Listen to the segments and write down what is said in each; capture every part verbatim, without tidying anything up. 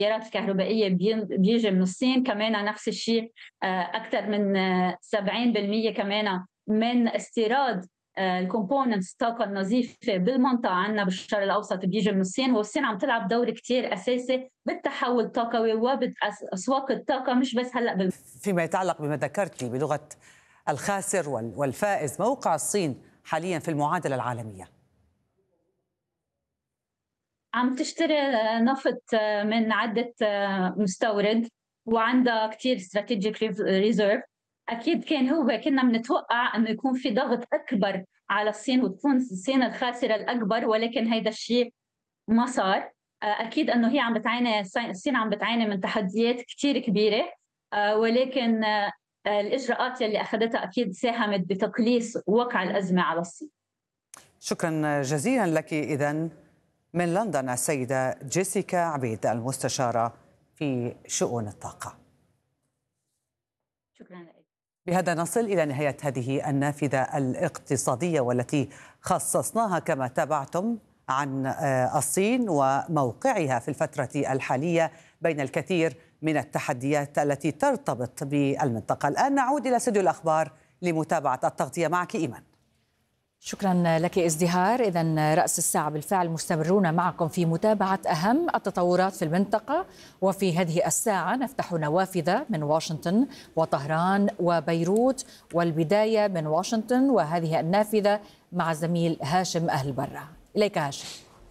السيارات الكهربائية بيجي من الصين، كمان نفس الشيء أكثر من سبعين بالمئة كمان من استيراد الكومبوننتس الطاقة النظيفة بالمنطقة عندنا بالشرق الأوسط بيجي من الصين، والصين عم تلعب دور كتير أساسي بالتحول الطاقوي وبأسواق الطاقة، مش بس هلأ بال... فيما يتعلق بما ذكرتي بلغة الخاسر والفائز، موقع الصين حاليا في المعادلة العالمية؟ عم تشتري نفط من عدة مستورد وعندها كتير استراتيجيك ريزيرف. أكيد كان هو كنا بنتوقع إنه يكون في ضغط أكبر على الصين وتكون الصين الخاسرة الأكبر، ولكن هيدا الشيء ما صار. أكيد إنه هي عم بتعاني، الصين عم بتعاني من تحديات كتير كبيرة، ولكن الإجراءات اللي أخذتها أكيد ساهمت بتقليص وقع الأزمة على الصين. شكرا جزيلا لك. إذن من لندن السيدة جيسيكا عبيد المستشارة في شؤون الطاقة. شكرا لك. بهذا نصل إلى نهاية هذه النافذة الاقتصادية والتي خصصناها كما تابعتم عن الصين وموقعها في الفترة الحالية بين الكثير من التحديات التي ترتبط بالمنطقة. الآن نعود إلى استوديو الأخبار لمتابعة التغطية. معك إيمان. شكرا لك ازدهار. إذن رأس الساعة بالفعل مستمرون معكم في متابعة أهم التطورات في المنطقة، وفي هذه الساعة نفتح نوافذ من واشنطن وطهران وبيروت، والبداية من واشنطن وهذه النافذة مع زميل هاشم أهل برة. إليك هاشم.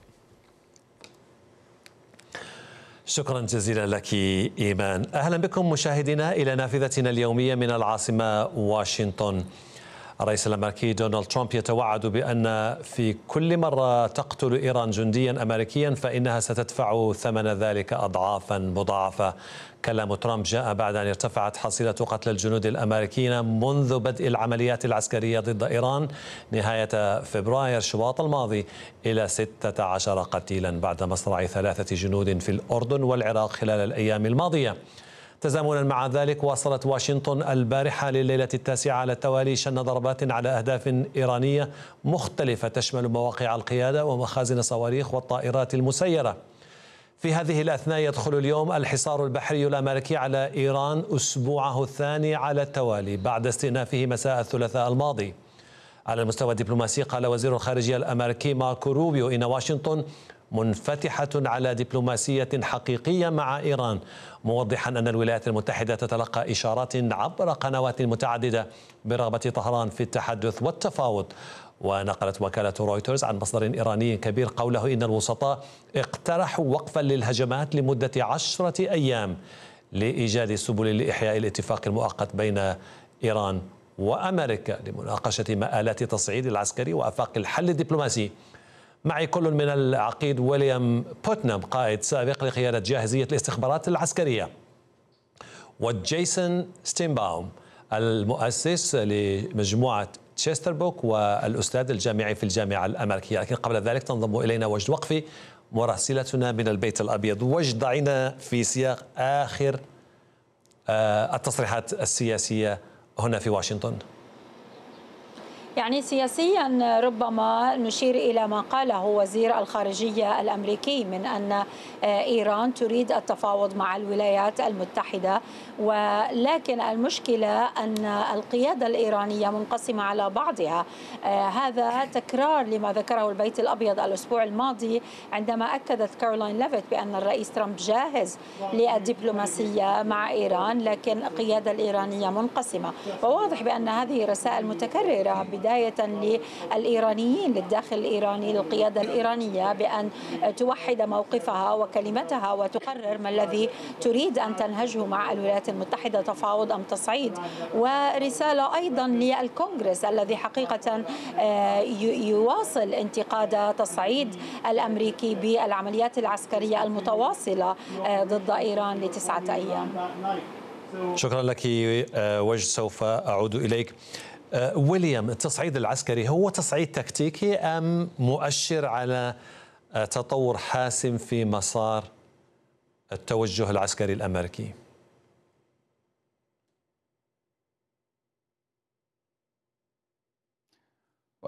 شكرا جزيلا لك إيمان. أهلا بكم مشاهدينا إلى نافذتنا اليومية من العاصمة واشنطن. الرئيس الأمريكي دونالد ترامب يتوعد بأن في كل مرة تقتل إيران جنديا أمريكيا فإنها ستدفع ثمن ذلك أضعافا مضاعفة. كلام ترامب جاء بعد أن ارتفعت حصيلة قتلى الجنود الأمريكيين منذ بدء العمليات العسكرية ضد إيران نهاية فبراير شباط الماضي إلى ستة عشر قتيلا بعد مصرع ثلاثة جنود في الأردن والعراق خلال الأيام الماضية. تزامنا مع ذلك واصلت واشنطن البارحة لليلة التاسعة على التوالي شن ضربات على أهداف إيرانية مختلفة تشمل مواقع القيادة ومخازن صواريخ والطائرات المسيرة. في هذه الأثناء يدخل اليوم الحصار البحري الأمريكي على إيران أسبوعه الثاني على التوالي بعد استئنافه مساء الثلاثاء الماضي. على المستوى الدبلوماسي قال وزير الخارجية الأمريكي ماركو روبيو إن واشنطن منفتحة على دبلوماسية حقيقية مع إيران، موضحا أن الولايات المتحدة تتلقى إشارات عبر قنوات متعددة برغبة طهران في التحدث والتفاوض. ونقلت وكالة رويترز عن مصدر إيراني كبير قوله إن الوسطاء اقترحوا وقفا للهجمات لمدة عشرة أيام لإيجاد سبل لإحياء الاتفاق المؤقت بين إيران وأمريكا لمناقشة مآلات التصعيد العسكري وآفاق الحل الدبلوماسي. معي كل من العقيد ويليام بوتنام قائد سابق لقيادة جاهزية الاستخبارات العسكرية، وجيسون ستينباوم المؤسس لمجموعة تشستربوك والأستاذ الجامعي في الجامعة الأمريكية. لكن قبل ذلك تنضم إلينا وجد وقفي مراسلتنا من البيت الأبيض. وجد، ضعينا في سياق آخر التصريحات السياسية هنا في واشنطن. يعني سياسيا ربما نشير إلى ما قاله وزير الخارجية الأمريكي من أن إيران تريد التفاوض مع الولايات المتحدة، ولكن المشكلة أن القيادة الإيرانية منقسمة على بعضها. هذا تكرار لما ذكره البيت الأبيض الأسبوع الماضي عندما أكدت كارولاين ليفيت بأن الرئيس ترامب جاهز للدبلوماسية مع إيران، لكن القيادة الإيرانية منقسمة. وواضح بأن هذه رسائل متكررة بداية للإيرانيين للداخل الإيراني للقيادة الإيرانية بأن توحد موقفها وكلمتها وتقرر ما الذي تريد أن تنهجه مع الولايات المتحدة، تفاوض أم تصعيد. ورسالة أيضا للكونغرس الذي حقيقة يواصل انتقاد تصعيد الأمريكي بالعمليات العسكرية المتواصلة ضد إيران لتسعة أيام. شكرا لك وجد، سوف أعود إليك. ويليام، التصعيد العسكري هو تصعيد تكتيكي أم مؤشر على تطور حاسم في مسار التوجه العسكري الأمريكي؟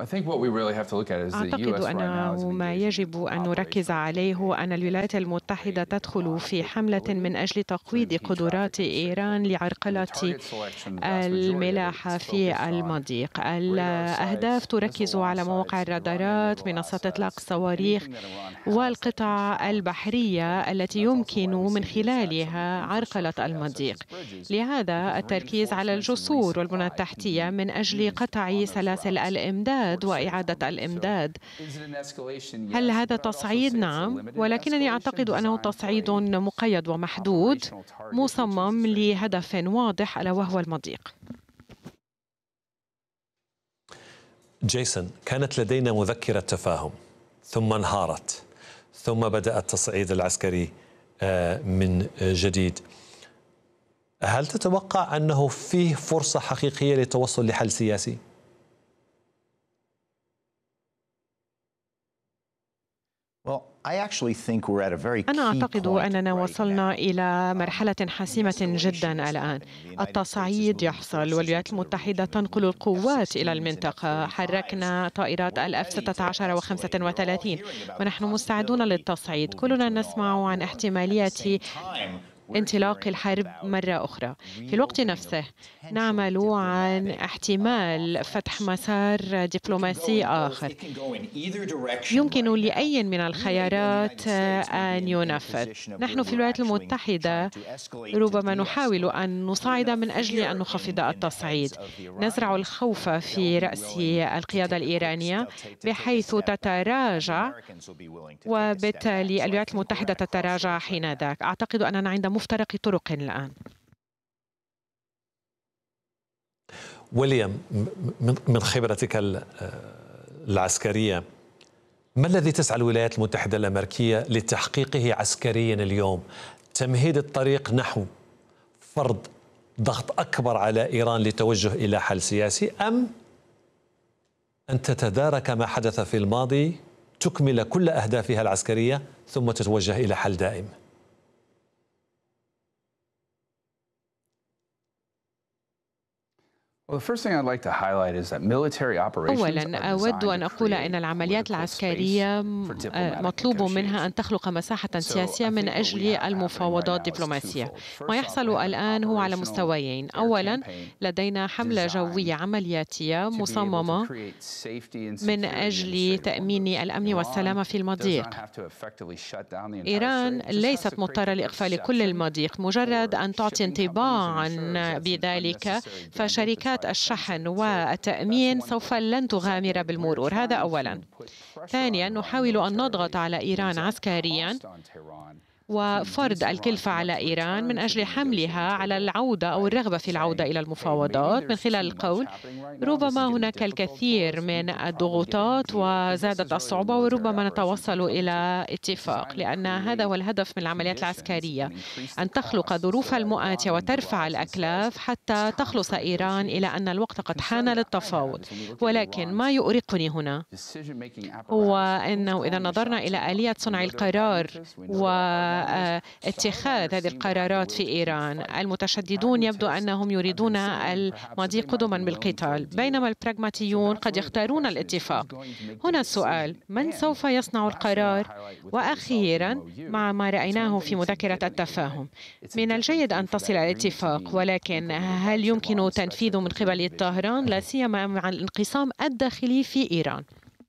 أعتقد أنه ما يجب أن نركز عليه هو أن الولايات المتحدة تدخل في حملة من أجل تقويض قدرات إيران لعرقلة الملاحة في المضيق. الأهداف تركز على مواقع الرادارات، منصات إطلاق الصواريخ والقطع البحرية التي يمكن من خلالها عرقلة المضيق. لهذا التركيز على الجسور والبنى التحتية من أجل قطع سلاسل الإمداد وإعادة الإمداد. هل هذا تصعيد؟ نعم، ولكنني أعتقد أنه تصعيد مقيد ومحدود مصمم لهدف واضح ألا وهو المضيق. جيسون، كانت لدينا مذكرة تفاهم ثم انهارت ثم بدأ التصعيد العسكري من جديد. هل تتوقع أنه فيه فرصة حقيقية للتوصل لحل سياسي؟ أنا أعتقد أننا وصلنا إلى مرحلة حاسمة جدا الآن. التصعيد يحصل والولايات المتحدة تنقل القوات إلى المنطقة. حركنا طائرات الأف ستة عشر وخمسة وثلاثين ونحن مستعدون للتصعيد. كلنا نسمع عن احتمالية انطلاق الحرب مرة أخرى. في الوقت نفسه نعمل عن احتمال فتح مسار دبلوماسي آخر. يمكن لأي من الخيارات أن ينفذ. نحن في الولايات المتحدة ربما نحاول أن نصعد من أجل أن نخفض التصعيد. نزرع الخوف في رأس القيادة الإيرانية بحيث تتراجع، وبالتالي الولايات المتحدة تتراجع حينذاك. أعتقد أننا عند مفترق طرق الآن. ويليام، من خبرتك العسكرية، ما الذي تسعى الولايات المتحدة الأمريكية لتحقيقه عسكريا اليوم؟ تمهيد الطريق نحو فرض ضغط أكبر على إيران للتوجه إلى حل سياسي، أم أن تتدارك ما حدث في الماضي، تكمل كل أهدافها العسكرية ثم تتوجه إلى حل دائم؟ أولاً أود أن أقول أن العمليات العسكرية مطلوب منها أن تخلق مساحة سياسية من أجل المفاوضات الدبلوماسية. ما يحصل الآن هو على مستويين. أولاً لدينا حملة جوية عملياتية مصممة من أجل تأمين الأمن والسلامة في المضيق. إيران ليست مضطرة لإقفال كل المضيق، مجرد أن تعطي انطباعاً بذلك فشركات الشحن والتأمين سوف لن تغامر بالمرور. هذا أولاً. ثانياً نحاول أن نضغط على إيران عسكرياً وفرض الكلفة على إيران من أجل حملها على العودة أو الرغبة في العودة إلى المفاوضات من خلال القول ربما هناك الكثير من الضغوطات وزادت الصعوبة وربما نتوصل إلى اتفاق، لأن هذا هو الهدف من العمليات العسكرية، أن تخلق ظروف المؤاتية وترفع الأكلاف حتى تخلص إيران إلى أن الوقت قد حان للتفاوض. ولكن ما يؤرقني هنا هو أنه إذا نظرنا إلى آلية صنع القرار و اتخاذ هذه القرارات في إيران، المتشددون يبدو أنهم يريدون المضي قدما بالقتال، بينما البراغماتيون قد يختارون الاتفاق. هنا السؤال: من سوف يصنع القرار؟ وأخيرا، مع ما رأيناه في مذكرة التفاهم، من الجيد أن تصل إلى الاتفاق، ولكن هل يمكن تنفيذه من قبل طهران، لا سيما مع الانقسام الداخلي في إيران؟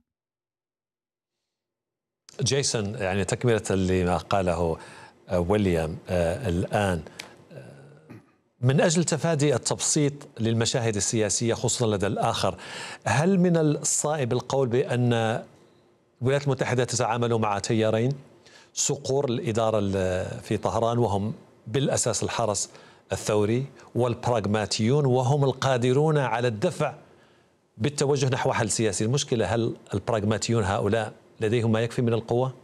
جيسون، يعني تكملة لما قاله ويليام آه الآن، آه من أجل تفادي التبسيط للمشاهد السياسية خصوصا لدى الآخر، هل من الصائب القول بأن الولايات المتحدة تتعامل مع تيارين، صقور الإدارة في طهران وهم بالأساس الحرس الثوري، والبراغماتيون وهم القادرون على الدفع بالتوجه نحو حل سياسي؟ المشكلة هل البراغماتيون هؤلاء لديهم ما يكفي من القوة؟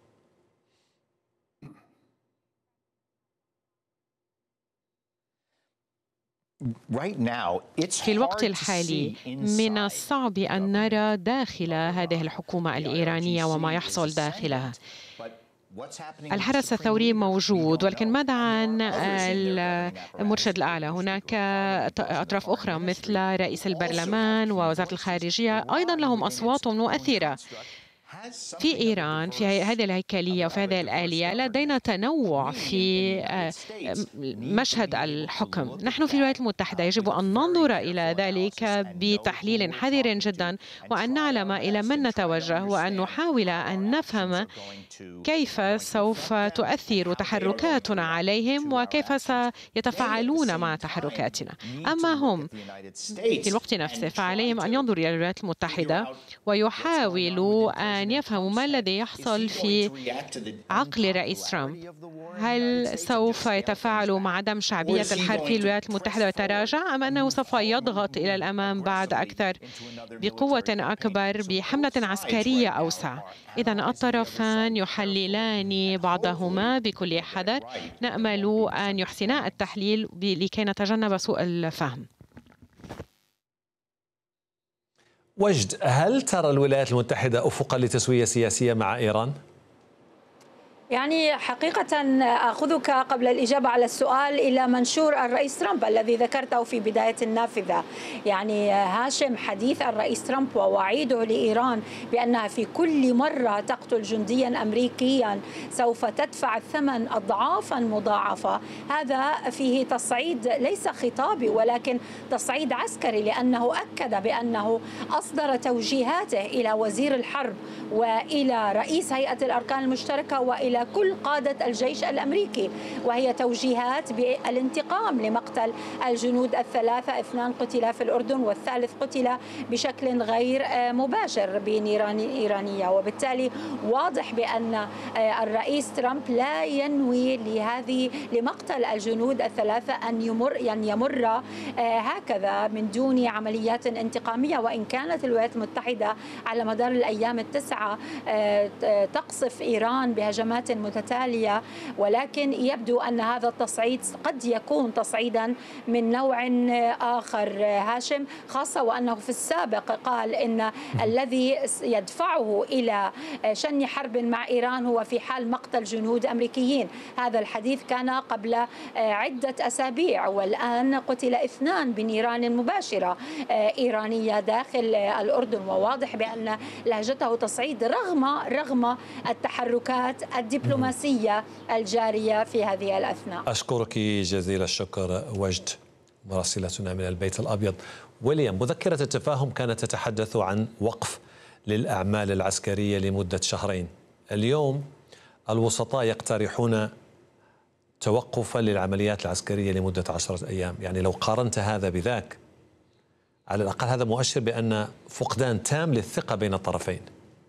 في الوقت الحالي من الصعب أن نرى داخل هذه الحكومة الإيرانية وما يحصل داخلها، الحرس الثوري موجود، ولكن ماذا عن المرشد الأعلى؟ هناك أطراف أخرى مثل رئيس البرلمان ووزارة الخارجية أيضا لهم أصوات مؤثرة. في إيران في هذه الهيكلية وفي هذه الآلية لدينا تنوع في مشهد الحكم. نحن في الولايات المتحدة يجب أن ننظر إلى ذلك بتحليل حذر جدا، وأن نعلم إلى من نتوجه، وأن نحاول أن نفهم كيف سوف تؤثر تحركاتنا عليهم وكيف سيتفاعلون مع تحركاتنا. أما هم في الوقت نفسه فعليهم أن ينظروا إلى الولايات المتحدة ويحاولوا أن يفهموا ما الذي يحصل في عقل رئيس ترامب. هل سوف يتفاعل مع عدم شعبية الحرب في الولايات المتحدة ويتراجع، أم أنه سوف يضغط إلى الأمام بعد أكثر بقوة أكبر بحملة عسكرية أوسع؟ إذن الطرفان يحللان بعضهما بكل حذر. نأمل أن يحسنا التحليل لكي نتجنب سوء الفهم. وجد، هل ترى الولايات المتحدة أفقا لتسوية سياسية مع إيران؟ يعني حقيقة أخذك قبل الإجابة على السؤال إلى منشور الرئيس ترامب الذي ذكرته في بداية النافذة. يعني هاشم، حديث الرئيس ترامب ووعيده لإيران بأنها في كل مرة تقتل جنديا أمريكيا سوف تدفع الثمن أضعافا مضاعفة، هذا فيه تصعيد ليس خطابي ولكن تصعيد عسكري، لأنه أكد بأنه أصدر توجيهاته إلى وزير الحرب وإلى رئيس هيئة الأركان المشتركة وإلى كل قادة الجيش الأمريكي، وهي توجيهات بالانتقام لمقتل الجنود الثلاثة، اثنان قتلا في الأردن والثالث قتل بشكل غير مباشر بنيران إيرانية. وبالتالي واضح بأن الرئيس ترامب لا ينوي لهذه لمقتل الجنود الثلاثة أن يمر يعني يمر هكذا من دون عمليات انتقامية، وإن كانت الولايات المتحدة على مدار الأيام التسعة تقصف إيران بهجمات متتالية، ولكن يبدو أن هذا التصعيد قد يكون تصعيدا من نوع آخر هاشم، خاصة وأنه في السابق قال إن الذي يدفعه إلى شن حرب مع إيران هو في حال مقتل جنود أمريكيين. هذا الحديث كان قبل عدة أسابيع، والآن قتل اثنان بنيران مباشرة إيرانية داخل الأردن، وواضح بأن لهجته تصعيد رغم رغم التحركات الدبلوماسية الجارية في هذه الأثناء. أشكرك جزيل الشكر وجد، مراسلتنا من البيت الأبيض. ويليام، مذكرة التفاهم كانت تتحدث عن وقف للأعمال العسكرية لمدة شهرين. اليوم الوسطاء يقترحون توقفا للعمليات العسكرية لمدة عشرة أيام. يعني لو قارنت هذا بذاك، على الأقل هذا مؤشر بأن فقدان تام للثقة بين الطرفين.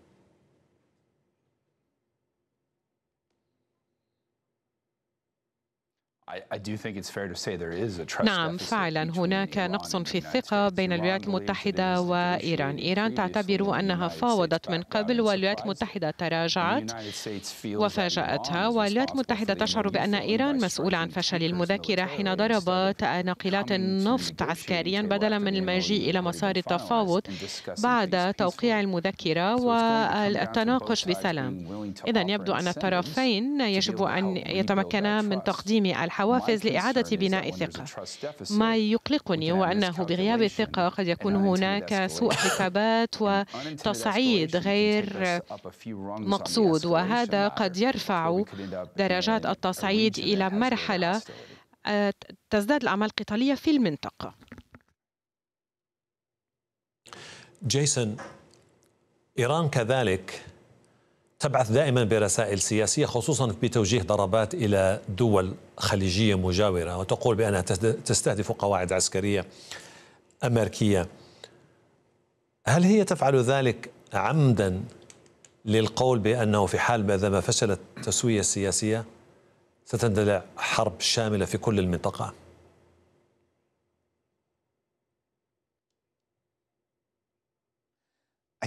نعم، فعلا هناك نقص في الثقة بين الولايات المتحدة وإيران. إيران تعتبر أنها فاوضت من قبل والولايات المتحدة تراجعت وفاجأتها، والولايات المتحدة تشعر بأن إيران مسؤولة عن فشل المذاكرة حين ضربت ناقلات النفط عسكريا بدلا من المجيء إلى مسار التفاوض بعد توقيع المذكرة والتناقش بسلام. إذن يبدو أن الطرفين يجب أن يتمكنا من تقديم الحوافز لإعادة بناء الثقة. ما يقلقني هو أنه بغياب الثقة قد يكون هناك سوء حسابات وتصعيد غير مقصود، وهذا قد يرفع درجات التصعيد إلى مرحلة تزداد الأعمال القتالية في المنطقة. جيسون، إيران كذلك تبعث دائما برسائل سياسية، خصوصا بتوجيه ضربات إلى دول خليجية مجاورة، وتقول بأنها تستهدف قواعد عسكرية أمريكية. هل هي تفعل ذلك عمدا للقول بأنه في حال إذا ما فشلت التسوية السياسية ستندلع حرب شاملة في كل المنطقة؟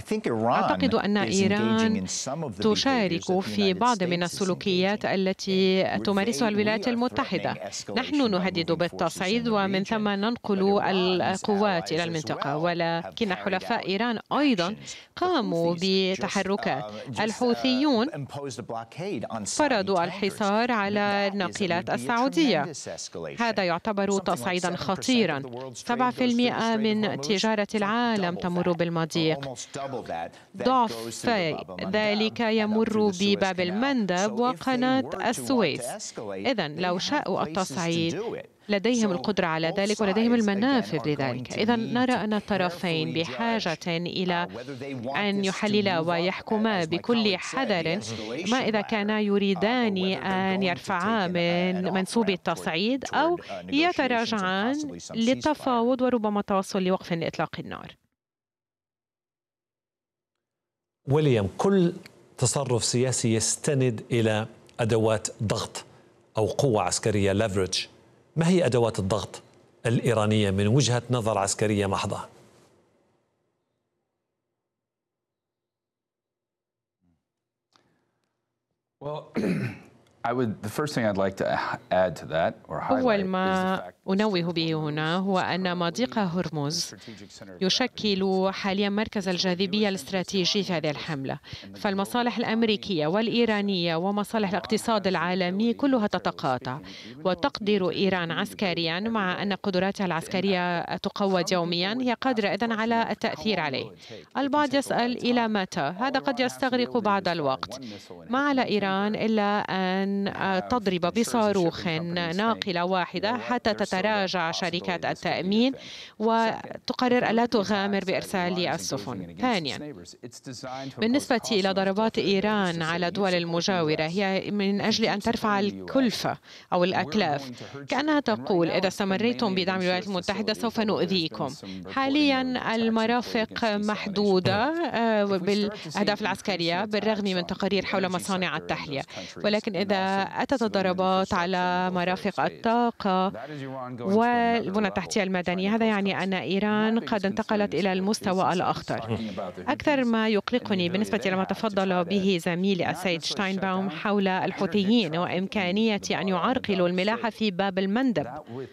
أعتقد أن إيران تشارك في بعض من السلوكيات التي تمارسها الولايات المتحدة. نحن نهدد بالتصعيد ومن ثم ننقل القوات إلى المنطقة، ولكن حلفاء إيران أيضا قاموا بتحركات. الحوثيون فرضوا الحصار على الناقلات السعودية، هذا يعتبر تصعيدا خطيرا. سبعة بالمئة من تجارة العالم تمر بالمضيق، ضعف ذلك يمر بباب المندب وقناة السويس. إذن لو شاءوا التصعيد لديهم القدرة على ذلك ولديهم المنافذ لذلك. إذا نرى أن الطرفين بحاجة إلى أن يحللا ويحكما بكل حذر ما إذا كانا يريدان أن يرفعا من منسوب التصعيد أو يتراجعان للتفاوض وربما التوصل لوقف لإطلاق النار. ويليام، كل تصرف سياسي يستند إلى أدوات ضغط أو قوة عسكرية leverage. ما هي أدوات الضغط الإيرانية من وجهة نظر عسكرية محضة؟ أول ما أنوه به هنا هو أن مضيق هرمز يشكل حاليا مركز الجاذبية الاستراتيجي في هذه الحملة، فالمصالح الأمريكية والإيرانية ومصالح الاقتصاد العالمي كلها تتقاطع، وتقدر إيران عسكريا مع أن قدراتها العسكرية تقوض يوميا هي قادرة إذن على التأثير عليه. البعض يسأل إلى متى؟ هذا قد يستغرق بعض الوقت. ما على إيران إلا أن تضرب بصاروخ ناقلة واحدة حتى تتراجع شركات التأمين وتقرر ألا تغامر بإرسال السفن. ثانيا، بالنسبة إلى ضربات إيران على الدول المجاورة هي من أجل أن ترفع الكلفة أو الأكلاف، كأنها تقول إذا استمريتم بدعم الولايات المتحدة سوف نؤذيكم. حاليا المرافق محدودة بالأهداف العسكرية بالرغم من تقارير حول مصانع التحلية، ولكن إذا أتت الضربات على مرافق الطاقة والبنى التحتية المدنية هذا يعني أن إيران قد انتقلت إلى المستوى الأخطر. أكثر ما يقلقني بالنسبة إلى ما تفضل به زميلي السيد شتاينباوم حول الحوثيين وإمكانية أن يعرقلوا الملاحة في باب المندب،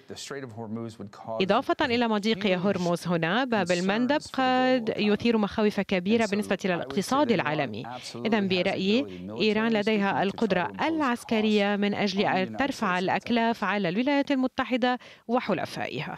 إضافة إلى مضيق هرمز هنا باب المندب قد يثير مخاوف كبيرة بالنسبة إلى الاقتصاد العالمي. إذن برأيي إيران لديها القدرة العسكرية من أجل أن ترفع الأكلاف على الولايات المتحدة وحلفائها.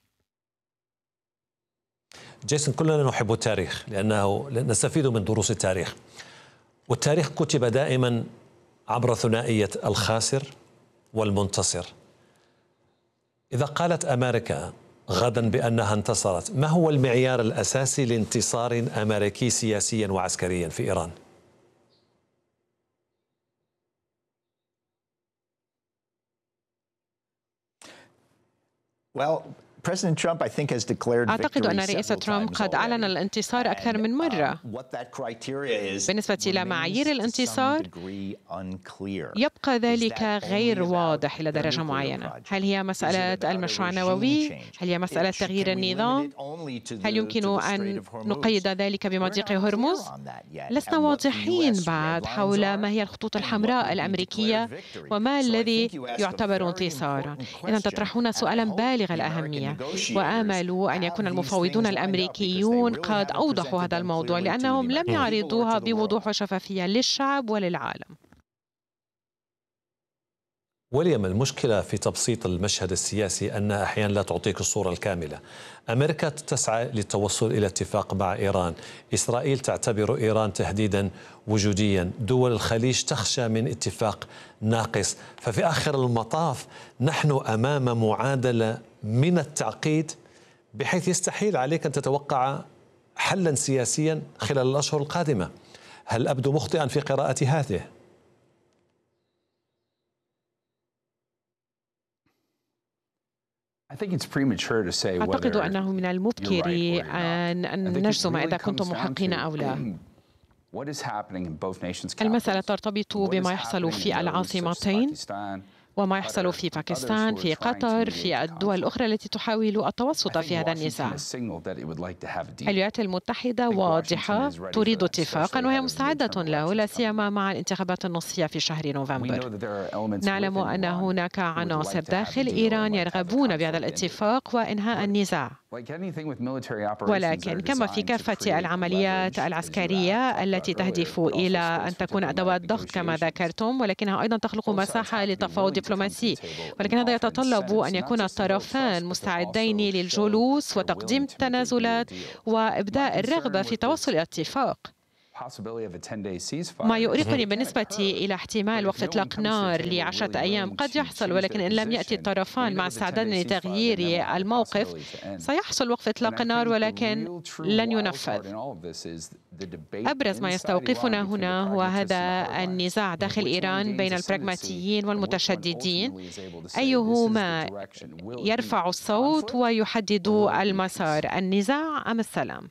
جيسون، كلنا نحب التاريخ لأنه نستفيد من دروس التاريخ، والتاريخ كتب دائما عبر ثنائية الخاسر والمنتصر. إذا قالت أمريكا غدا بأنها انتصرت، ما هو المعيار الأساسي لانتصار أمريكي سياسيا وعسكريا في إيران؟ Well, President Trump, I think, has declared أعتقد أن رئيس ترامب قد أعلن الانتصار أكثر من مرة. بالنسبة إلى معايير الانتصار يبقى ذلك غير واضح إلى درجة معينة. هل هي مسألة المشروع النووي؟ هل هي مسألة تغيير النظام؟ هل يمكن أن نقيد ذلك بمضيق هرمز؟ لسنا واضحين بعد حول ما هي الخطوط الحمراء الأمريكية وما الذي يعتبر انتصارا. إذن تطرحون سؤالا بالغ الأهمية، وآمل أن يكون المفاوضون الأمريكيون قد أوضحوا هذا الموضوع لأنهم لم يعرضوها بوضوح وشفافية للشعب وللعالم. ويليام، المشكلة في تبسيط المشهد السياسي أنها أحيانا لا تعطيك الصورة الكاملة. أمريكا تسعى للتوصل إلى اتفاق مع إيران، إسرائيل تعتبر إيران تهديدا وجوديا، دول الخليج تخشى من اتفاق ناقص. ففي آخر المطاف نحن أمام معادلة من التعقيد بحيث يستحيل عليك أن تتوقع حلا سياسيا خلال الأشهر القادمة. هل أبدو مخطئا في قراءة هذه؟ أعتقد أنه من المبكر أن نجزم إذا كنتم محقين أو لا. المسألة ترتبط بما يحصل في العاصمتين وما يحصل في باكستان، في قطر، في الدول الأخرى التي تحاول التوسط في هذا النزاع. الولايات المتحدة واضحة تريد اتفاقا وهي مستعدة له، لا سيما مع الانتخابات النصفية في شهر نوفمبر. نعلم أن هناك عناصر داخل إيران يرغبون بهذا الاتفاق وإنهاء النزاع، ولكن كما في كافة العمليات العسكرية التي تهدف إلى أن تكون أدوات ضغط كما ذكرتم، ولكنها أيضا تخلق مساحة لتفاوض دبلوماسي، ولكن هذا يتطلب أن يكون الطرفان مستعدين للجلوس وتقديم التنازلات وإبداء الرغبة في توصل إلى اتفاق. ما يؤرقني بالنسبة إلى احتمال وقف إطلاق نار لعشرة أيام قد يحصل، ولكن إن لم يأتي الطرفان مع استعداد لتغيير الموقف سيحصل وقف إطلاق النار ولكن لن ينفذ. أبرز ما يستوقفنا هنا هو هذا النزاع داخل إيران بين البراغماتيين والمتشددين، أيهما يرفع الصوت ويحدد المسار، النزاع أم السلام؟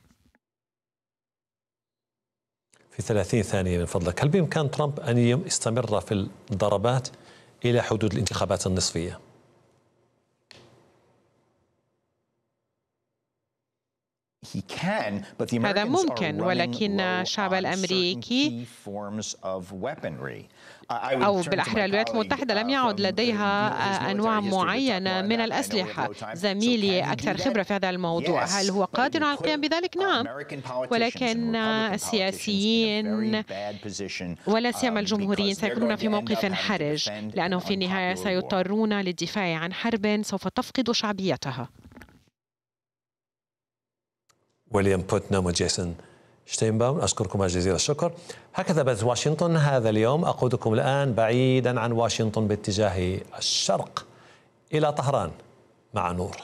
في ثلاثين ثانية من فضلك، هل بإمكان ترامب أن يستمر في الضربات إلى حدود الانتخابات النصفية؟ هذا ممكن، ولكن الشعب الأمريكي أو بالأحرى الولايات المتحدة لم يعد لديها أنواع معينة من الأسلحة. زميلي أكثر خبرة في هذا الموضوع، هل هو قادر على القيام بذلك؟ نعم، ولكن السياسيين ولا سيما الجمهوريين سيكونون في موقف حرج، لأنهم في النهاية سيضطرون للدفاع عن حرب سوف تفقد شعبيتها. ويليام بوتنام وجيسون شتينباوم، أشكركم جزيل الشكر. هكذا بث واشنطن هذا اليوم. أقودكم الآن بعيدا عن واشنطن باتجاه الشرق إلى طهران مع نور.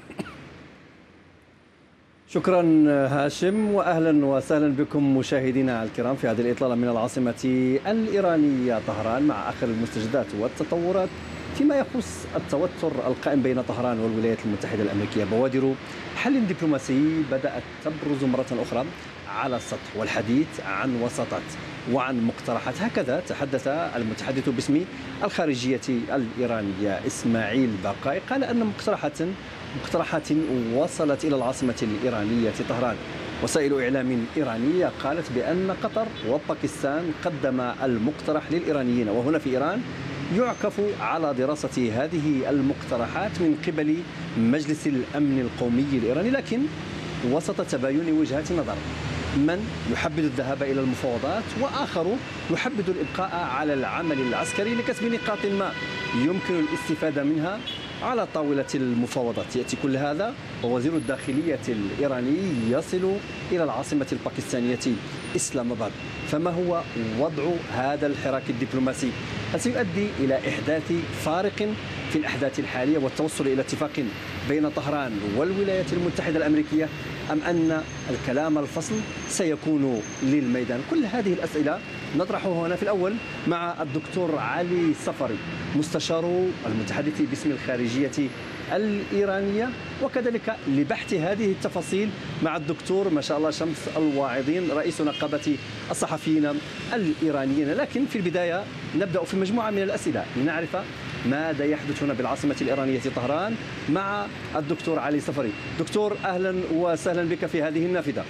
شكرا هاشم، وأهلا وسهلا بكم مشاهدينا الكرام في هذه الإطلالة من العاصمة الإيرانية طهران مع آخر المستجدات والتطورات فيما يخص التوتر القائم بين طهران والولايات المتحدة الأمريكية. بوادر حل دبلوماسي بدأت تبرز مرة أخرى على السطح والحديث عن وساطات وعن مقترحات. هكذا تحدث المتحدث باسم الخارجية الإيرانية إسماعيل باقاي، قال أن مقترحات مقترحات وصلت إلى العاصمة الإيرانية طهران. وسائل إعلام إيرانية قالت بأن قطر وباكستان قدم المقترح للإيرانيين، وهنا في إيران يعكف على دراسة هذه المقترحات من قبل مجلس الأمن القومي الإيراني، لكن وسط تباين وجهات نظر، من يحبذ الذهاب إلى المفاوضات وآخر يحبذ الإبقاء على العمل العسكري لكسب نقاط ما يمكن الاستفادة منها على طاولة المفاوضات. يأتي كل هذا ووزير الداخلية الإيراني يصل إلى العاصمة الباكستانية إسلام آباد. فما هو وضع هذا الحراك الدبلوماسي؟ هل سيؤدي إلى إحداث فارق في الأحداث الحالية والتوصل إلى اتفاق بين طهران والولايات المتحدة الأمريكية، أم أن الكلام الفصل سيكون للميدان؟ كل هذه الأسئلة نطرحها هنا في الأول مع الدكتور علي صفري مستشار المتحدث باسم الخارجية الإيرانية، وكذلك لبحث هذه التفاصيل مع الدكتور ما شاء الله شمس الواعظين رئيس نقابة الصحفيين الإيرانيين. لكن في البداية نبدأ في مجموعة من الأسئلة لنعرف ماذا يحدث هنا بالعاصمة الإيرانية طهران مع الدكتور علي صفري. دكتور أهلا وسهلا بك في هذه النافذة.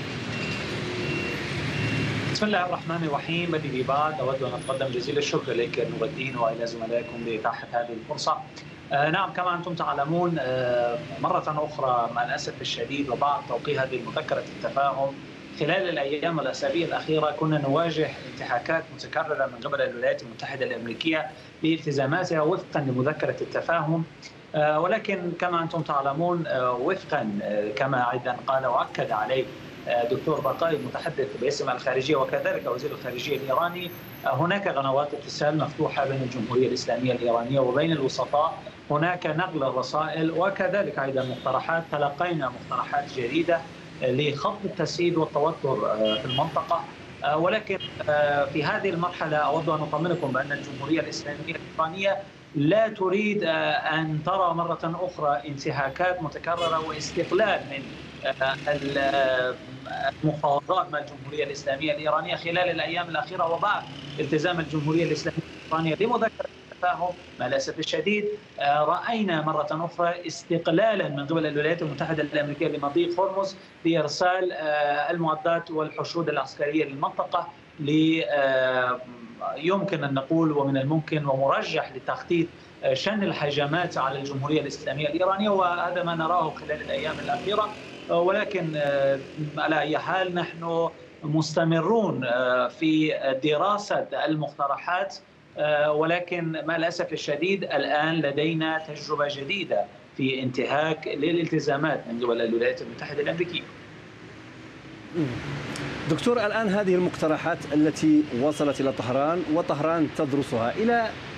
بسم الله الرحمن الرحيم. بدي ببعض أود أن أتقدم جزيل الشكر لك المبدين وإلى زملائكم بإتاحة هذه الفرصة. آه نعم، كما أنتم تعلمون آه مرة أخرى مع الأسف الشديد وبعد توقيع هذه مذكرة التفاهم خلال الأيام والأسابيع الأخيرة كنا نواجه انتهاكات متكررة من قبل الولايات المتحدة الأمريكية لالتزاماتها وفقا لمذكرة التفاهم. آه ولكن كما أنتم تعلمون آه وفقا آه كما أيضا قال وأكد عليه دكتور باقاي المتحدث باسم الخارجية وكذلك وزير الخارجية الإيراني، هناك قنوات اتصال مفتوحة بين الجمهورية الإسلامية الإيرانية وبين الوسطاء، هناك نقل الرسائل وكذلك أيضا مقترحات. تلقينا مقترحات جديدة لخفض التسييد والتوتر في المنطقة، ولكن في هذه المرحلة أود أن أطمنكم بأن الجمهورية الإسلامية الإيرانية لا تريد أن ترى مرة أخرى انتهاكات متكررة واستقلال من المفاوضات مع الجمهورية الإسلامية الإيرانية خلال الأيام الأخيرة، وبعد التزام الجمهورية الإسلامية الإيرانية بمذكرة التفاهم. مع الأسف الشديد رأينا مرة أخرى استقلالا من قبل الولايات المتحدة الأمريكية لمضيق هرمز بإرسال المعدات والحشود العسكرية للمنطقة، يمكن أن نقول ومن الممكن ومرجح لتخطيط شن الهجمات على الجمهورية الإسلامية الإيرانية، وهذا ما نراه خلال الأيام الأخيرة. ولكن على أي حال نحن مستمرون في دراسة المقترحات، ولكن مع الأسف الشديد الآن لدينا تجربة جديدة في انتهاك للالتزامات من قبل الولايات المتحدة الأمريكية. دكتور، الآن هذه المقترحات التي وصلت إلى طهران وطهران تدرسها، إلى